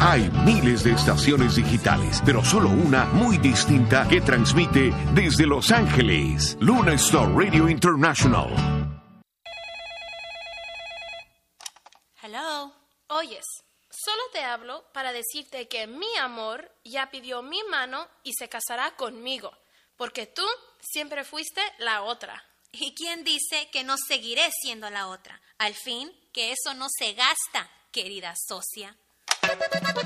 Hay miles de estaciones digitales, pero solo una muy distinta que transmite desde Los Ángeles. Luna Star Radio International. Hello. Oyes, solo te hablo para decirte que mi amor ya pidió mi mano y se casará conmigo, porque tú siempre fuiste la otra. ¿Y quién dice que no seguiré siendo la otra? Al fin, que eso no se gasta, querida socia.